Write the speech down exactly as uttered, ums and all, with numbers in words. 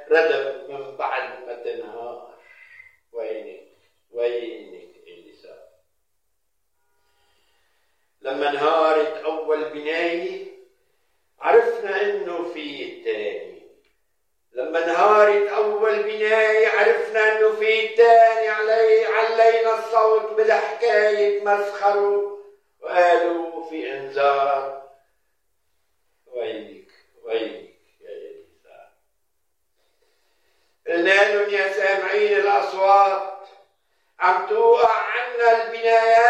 ردم من بعد ما تنهار. وينك وينك اللي صار؟ لما انهارت أول بناية عرفنا إنه في التاني. لما انهارت أول بناية عرفنا إنه في التاني. علي علينا الصوت بالحكاية مسخروا وقالوا في إنذار. ويلي